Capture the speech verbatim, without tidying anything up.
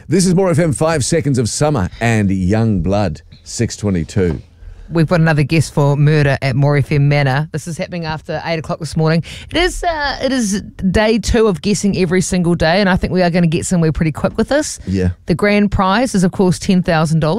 This is More F M, five seconds of summer and young blood, six twenty-two. We've got another guest for Murder at More F M Manor. This is happening after eight o'clock this morning. It is uh, it is day two of guessing every single day, and I think we are going to get somewhere pretty quick with this. Yeah. The grand prize is, of course, ten thousand dollars.